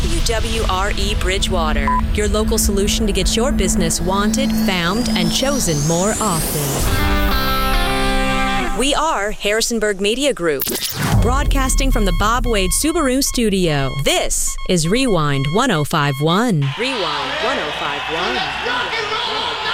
WWRE Bridgewater, your local solution to get your business wanted, found, and chosen more often. We are Harrisonburg Media Group, broadcasting from the Bob Wade Subaru studio. This is Rewind 1051. Rewind 1051.